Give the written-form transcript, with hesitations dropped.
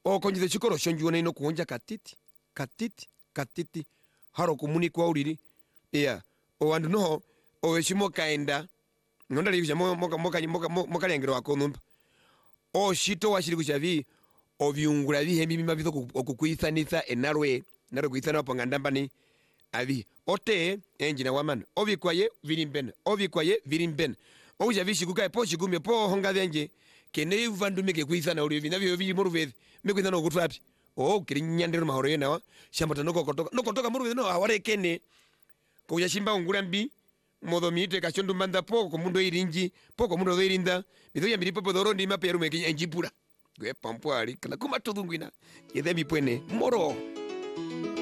o konjize chikoro shonjuone ino kuonja katiti haro kumuni kwa uriri o andu no o eshimo kaenda nonda likusha moka lengero wako numba o shito washiri kushavi o viungula vihembi mimavitho okukuithanitha enarwe kuithana wapangandamba ni avi ote enjina waman ovikwaye virimben okushavi shikukae po shikumye po honga venje kene vandume ke kuithana uri vinavyo vili moruvethi mekuithana okutwapi kirinyandero mahoro yenawa shambata nokotoka moruvethi no aware kene ko shimba ungula mbi modo mite kachondu manda poko mundo irinji poko mundo irinda bido ya milipo podoro ndi maperu meke enjipura gwe pampwali kana kuma tudungwina yedhe mipwene moro